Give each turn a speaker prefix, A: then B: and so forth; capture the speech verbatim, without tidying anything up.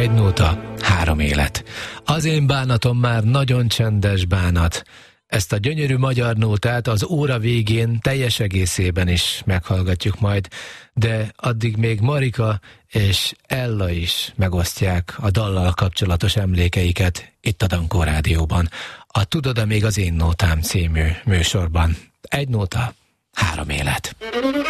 A: Egy nóta, három élet. Az én bánatom már nagyon csendes bánat. Ezt a gyönyörű magyar nótát az óra végén teljes egészében is meghallgatjuk majd, de addig még Marika és Ella is megosztják a dallal kapcsolatos emlékeiket itt a Dankó Rádióban. A Tudod-e még az én nótám című műsorban. Egy nóta, három élet.